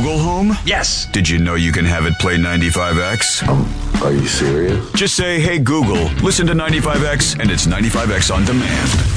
Google Home? Yes. Did you know you can have it play 95X? Are you serious? Just say, hey Google, listen to 95X, and it's 95X on demand.